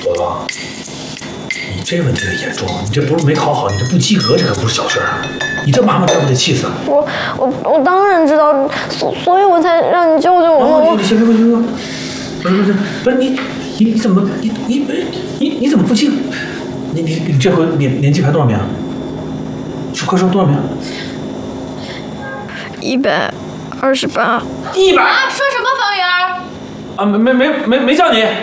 朵朵，你这问题的严重，你这不是没考好，你这不及格，这可不是小事啊！你这妈妈这不得气死？ 我当然知道，所以我才让你救救我。 哦，你先别，不是你怎么你怎么不进？你这回年级排多少名？快说多少名 ？128。 100？ 说什么方圆？ 啊，没叫你128。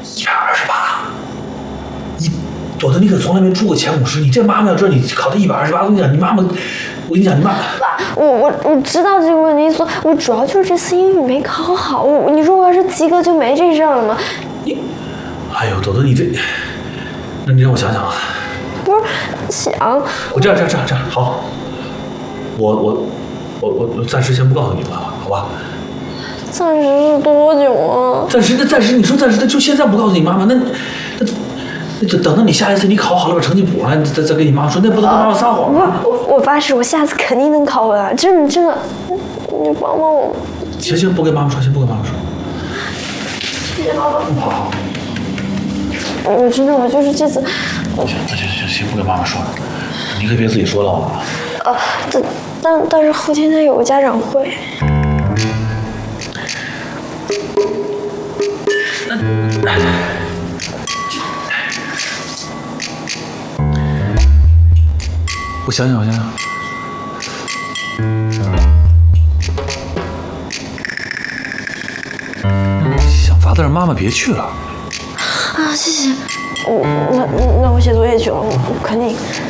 朵朵，你可从来没出过前50，你这妈妈要知道你考的128，我跟你讲，你妈， 爸，我知道这个问题，所以我主要就是这次英语没考好。你说我要是及格就没这事儿了吗？ 哎呦，朵朵，你这，那你让我想想啊。 不是想。 我这样好，我暂时先不告诉你了，好吧？ 暂时是多久啊？ 暂时，你说暂时，那就现在不告诉你妈妈，那就等到你下一次你考好了把成绩补上来，再跟你妈说，那不能跟妈妈撒谎啊！ 我发誓，我下次肯定能考回来，真的，你帮帮我。 行，不跟妈妈说，先不跟妈妈说。 谢谢爸爸。 好。 我知道，我就是这次。 行，不跟妈妈说了，你可别自己说漏了。 但是后天他有个家长会。 我想想，想法子让妈妈别去了。 啊，谢谢。那我写作业去了，我肯定。